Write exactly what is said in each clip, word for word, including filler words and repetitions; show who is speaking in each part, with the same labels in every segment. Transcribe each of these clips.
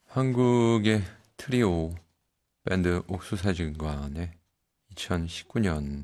Speaker 1: 한국의 트리오 밴드 옥수사진관의 이천십구 년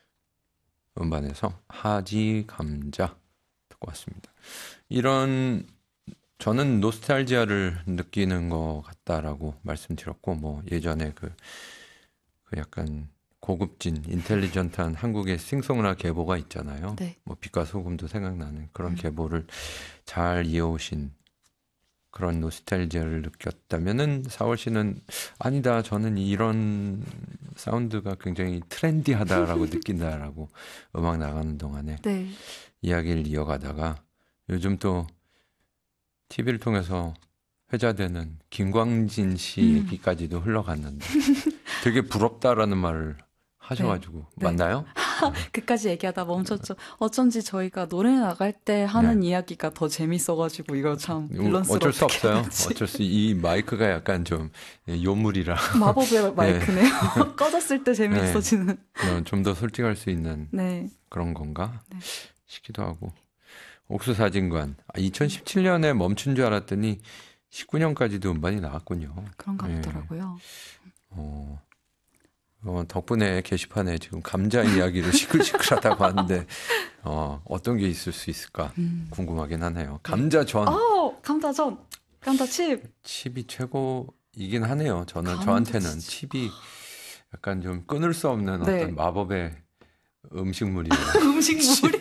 Speaker 1: 음반에서 하지 감자 듣고 왔습니다. 이런 저는 노스탈지아를 느끼는 것 같다라고 말씀드렸고, 뭐 예전에 그, 그 약간 고급진 인텔리전트한 한국의 싱송라 계보가 있잖아요.
Speaker 2: 네.
Speaker 1: 뭐 빛과 소금도 생각나는 그런
Speaker 2: 음.
Speaker 1: 계보를 잘 이어오신 그런 노스탈지아를 느꼈다면은 사월 씨는 아니다, 저는 이런 사운드가 굉장히 트렌디하다라고 느낀다라고 음악 나가는 동안에
Speaker 2: 네.
Speaker 1: 이야기를 이어가다가 요즘 또 티비를 통해서 회자되는 김광진 씨
Speaker 2: 음.
Speaker 1: 얘기까지도 흘러갔는데 되게 부럽다라는 말을 하셔가지고
Speaker 2: 네.
Speaker 1: 맞나요?
Speaker 2: 그까지 얘기하다 멈췄죠. 어쩐지 저희가 노래 나갈 때 하는
Speaker 1: 네.
Speaker 2: 이야기가 더 재밌어가지고 이거 참
Speaker 1: 이거
Speaker 2: 밸런스가
Speaker 1: 어쩔 수
Speaker 2: 어떻게
Speaker 1: 없어요.
Speaker 2: 하지?
Speaker 1: 어쩔 수 이 마이크가 약간 좀 요물이라
Speaker 2: 마법의 마이크네요. 꺼졌을 때 재밌어지는.
Speaker 1: 좀 더 솔직할 수 있는
Speaker 2: 네.
Speaker 1: 그런 건가
Speaker 2: 네.
Speaker 1: 싶기도 하고. 옥수사진관 아, 이천십칠 년에 멈춘 줄 알았더니 십구 년까지도 음반이 나왔군요.
Speaker 2: 그런가
Speaker 1: 네.
Speaker 2: 보더라고요.
Speaker 1: 어, 어, 덕분에 게시판에 지금 감자 이야기를 시끌시끌하다고 하는데 어, 어떤 게 있을 수 있을까
Speaker 2: 음.
Speaker 1: 궁금하긴 하네요. 감자전.
Speaker 2: 어, 감자전, 감자칩.
Speaker 1: 칩이 최고이긴 하네요. 저는
Speaker 2: 감자
Speaker 1: 저한테는
Speaker 2: 칩.
Speaker 1: 칩이 약간 좀 끊을 수 없는
Speaker 2: 네.
Speaker 1: 어떤 마법의 음식물이에요.
Speaker 2: 음식물이.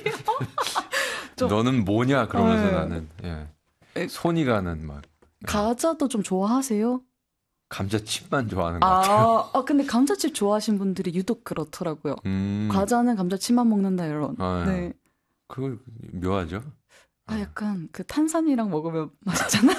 Speaker 2: 좀-
Speaker 1: 너는 뭐냐 그러면서
Speaker 2: 네.
Speaker 1: 나는 예.
Speaker 2: 에,
Speaker 1: 손이 가는 막
Speaker 2: 과자도 좀 좋아하세요?
Speaker 1: 감자칩만 좋아하는 것 같아요.
Speaker 2: 아, 아, 근데 감자칩 좋아하시는 분들이 유독 그렇더라고요.
Speaker 1: 음,
Speaker 2: 과자는 감자칩만 먹는다 이런.
Speaker 1: 아,
Speaker 2: 네.
Speaker 1: 그거 묘하죠.
Speaker 2: 아, 약간 그 탄산이랑 먹으면 맛있잖아요.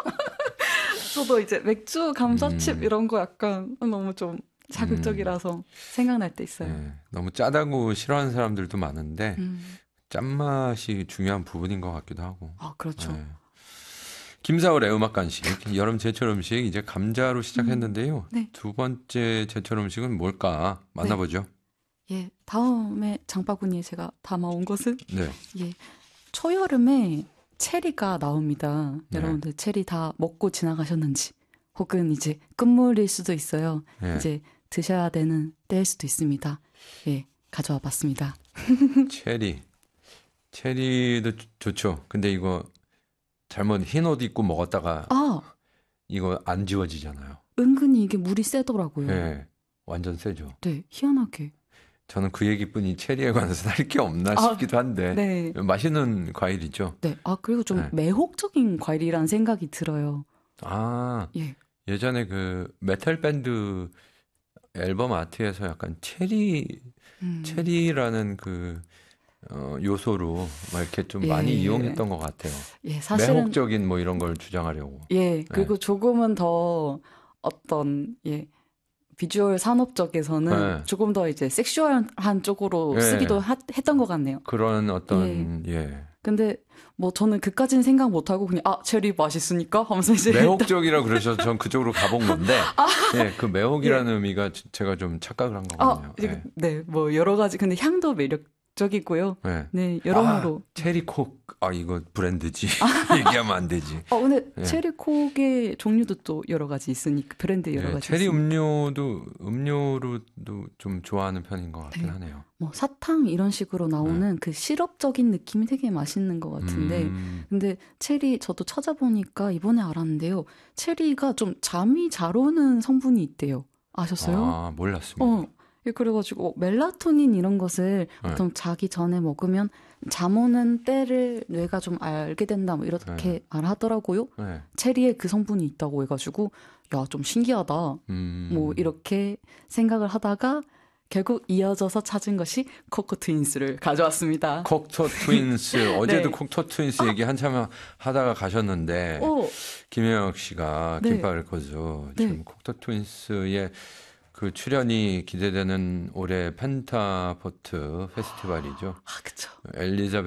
Speaker 2: 저도 이제 맥주, 감자칩
Speaker 1: 음.
Speaker 2: 이런 거 약간 너무 좀 자극적이라서 생각날 때 있어요.
Speaker 1: 예, 너무 짜다고 싫어하는 사람들도 많은데
Speaker 2: 음.
Speaker 1: 짠맛이 중요한 부분인 것 같기도 하고.
Speaker 2: 아, 그렇죠.
Speaker 1: 예. 김사월의 음악 간식 여름 제철 음식 이제 감자로 시작했는데요.
Speaker 2: 음, 네.
Speaker 1: 두 번째 제철 음식은 뭘까 만나보죠.
Speaker 2: 예, 다음에 장바구니에 제가 담아온 것은
Speaker 1: 네.
Speaker 2: 예, 초여름에 체리가 나옵니다.
Speaker 1: 네.
Speaker 2: 여러분들 체리 다 먹고 지나가셨는지 혹은 이제 끝물일 수도 있어요.
Speaker 1: 네.
Speaker 2: 이제 드셔야 되는 때일 수도 있습니다. 예, 가져와 봤습니다.
Speaker 1: 체리. 체리도 좋- 좋죠. 근데 이거 잘못 흰 옷 입고 먹었다가
Speaker 2: 아,
Speaker 1: 이거 안 지워지잖아요.
Speaker 2: 은근히 이게 물이 세더라고요.
Speaker 1: 네. 완전 세죠.
Speaker 2: 네, 희한하게.
Speaker 1: 저는 그 얘기뿐이 체리에 관해서 할 게 없나
Speaker 2: 아,
Speaker 1: 싶기도 한데
Speaker 2: 네.
Speaker 1: 맛있는 과일이죠.
Speaker 2: 네. 아, 그리고 좀
Speaker 1: 네.
Speaker 2: 매혹적인 과일이라는 생각이 들어요.
Speaker 1: 아,
Speaker 2: 예.
Speaker 1: 예전에 그 메탈 밴드 앨범 아트에서 약간 체리,
Speaker 2: 음.
Speaker 1: 체리라는 그 어, 요소로 막 이렇게 좀 많이
Speaker 2: 예.
Speaker 1: 이용했던 것 같아요.
Speaker 2: 예, 사실은
Speaker 1: 매혹적인 뭐 이런 걸 주장하려고.
Speaker 2: 예, 그리고 조금은 더 어떤 예 비주얼 산업 쪽에서는
Speaker 1: 네.
Speaker 2: 조금 더 이제 섹슈얼한 쪽으로
Speaker 1: 예.
Speaker 2: 쓰기도 하- 했던 것 같네요.
Speaker 1: 그런 어떤 예.
Speaker 2: 근데 뭐 저는 그까지는 생각 못 하고 그냥 아 체리 맛있으니까 하면서 이제
Speaker 1: 매혹적이라 그러셔서 전 그쪽으로 가본 건데, 예, 그 매혹이라는 의미가 지- 제가 좀 착각을 한 거거든요.
Speaker 2: 아, 이제 네, 뭐 여러 가지 근데 향도 매력적이고요.
Speaker 1: 예. 예.
Speaker 2: 네, 여러모로.
Speaker 1: 아, 체리콕, 아 이거 브랜드지. 얘기하면 안 되지.
Speaker 2: 어, 근데
Speaker 1: 예.
Speaker 2: 체리콕의 종류도 또 여러 가지 있으니까 브랜드 여러
Speaker 1: 예,
Speaker 2: 가지
Speaker 1: 체리
Speaker 2: 있으니까.
Speaker 1: 음료도 음료로도 좀 좋아하는 편인 것 같긴
Speaker 2: 네.
Speaker 1: 하네요.
Speaker 2: 뭐 사탕 이런 식으로 나오는 그 시럽적인 느낌이 되게 맛있는 것 같은데
Speaker 1: 음,
Speaker 2: 근데 체리 저도 찾아보니까 이번에 알았는데요. 체리가 좀 잠이 잘 오는 성분이 있대요. 아셨어요?
Speaker 1: 아, 몰랐습니다.
Speaker 2: 어. 예, 그래가지고 멜라토닌 이런 것을
Speaker 1: 네.
Speaker 2: 보통 자기 전에 먹으면 잠 오는 때를 뇌가 좀 알게 된다 뭐 이렇게
Speaker 1: 네.
Speaker 2: 말하더라고요.
Speaker 1: 네.
Speaker 2: 체리에 그 성분이 있다고 해가지고 야, 좀 신기하다.
Speaker 1: 음,
Speaker 2: 뭐 이렇게 생각을 하다가 결국 이어져서 찾은 것이 코코 트윈스를 가져왔습니다.
Speaker 1: 콕토 트윈스 어제도
Speaker 2: 네.
Speaker 1: 콕토 트윈스 얘기 한참 하다가 가셨는데
Speaker 2: 오,
Speaker 1: 김영혁 씨가
Speaker 2: 네.
Speaker 1: 김밥 레코즈
Speaker 2: 네.
Speaker 1: 지금 콕토 트윈스의 그 출연이 기대되는 올해 펜타포트 페스티벌이죠.
Speaker 2: 아, 그쵸.
Speaker 1: 엘리자베스